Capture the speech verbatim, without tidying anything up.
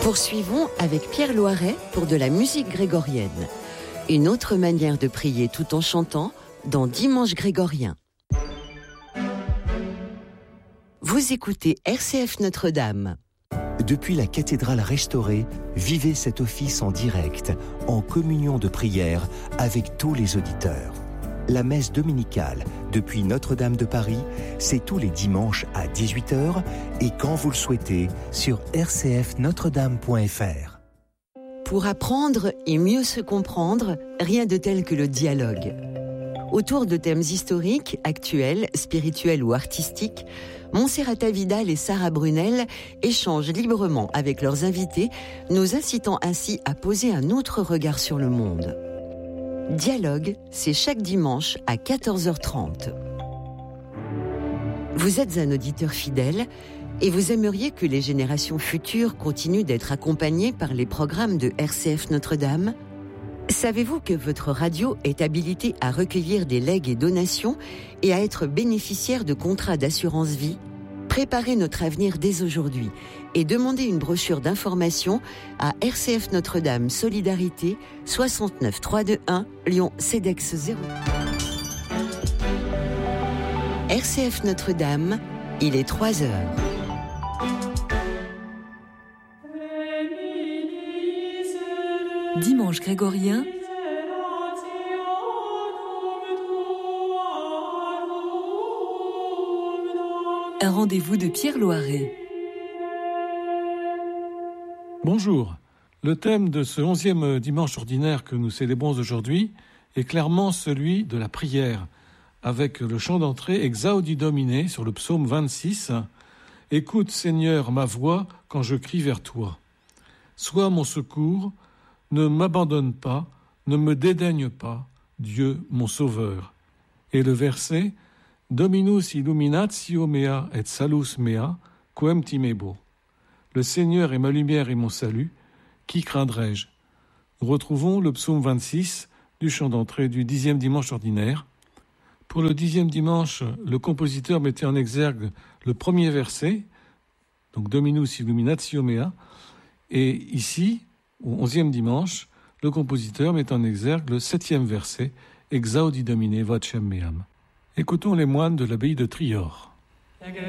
Poursuivons avec Pierre Loiret pour de la musique grégorienne. Une autre manière de prier tout en chantant dans Dimanche grégorien. Vous écoutez R C F Notre-Dame. Depuis la cathédrale restaurée, vivez cet office en direct, en communion de prière avec tous les auditeurs. La messe dominicale, depuis Notre-Dame de Paris, c'est tous les dimanches à dix-huit heures et quand vous le souhaitez, sur r c f notre dame point f r. Pour apprendre et mieux se comprendre, rien de tel que le dialogue. Autour de thèmes historiques, actuels, spirituels ou artistiques, Monserrata Vidal et Sarah Brunel échangent librement avec leurs invités, nous incitant ainsi à poser un autre regard sur le monde. Dialogue, c'est chaque dimanche à quatorze heures trente. Vous êtes un auditeur fidèle et vous aimeriez que les générations futures continuent d'être accompagnées par les programmes de R C F Notre-Dame ? Savez-vous que votre radio est habilitée à recueillir des legs et donations et à être bénéficiaire de contrats d'assurance vie ? Préparez notre avenir dès aujourd'hui et demandez une brochure d'information à R C F Notre-Dame Solidarité soixante-neuf trois cent vingt-et-un Lyon CEDEX zéro. R C F Notre-Dame, il est trois heures. Dimanche grégorien, un rendez-vous de Pierre Loiret. Bonjour. Le thème de ce onzième dimanche ordinaire que nous célébrons aujourd'hui est clairement celui de la prière, avec le chant d'entrée Exaudi Domine sur le psaume vingt-six. Écoute, Seigneur, ma voix quand je crie vers toi. Sois mon secours, ne m'abandonne pas, ne me dédaigne pas, Dieu mon sauveur. Et le verset Dominus illuminatio mea et salus mea, quem timebo. Le Seigneur est ma lumière et mon salut, qui craindrai-je ? Nous retrouvons le psaume vingt-six du chant d'entrée du dixième dimanche ordinaire. Pour le dixième dimanche, le compositeur mettait en exergue le premier verset, donc Dominus illuminatio mea, et ici, au onzième dimanche, le compositeur met en exergue le septième verset, Exaudi Domine vocem meam. Écoutons les moines de l'abbaye de Trior.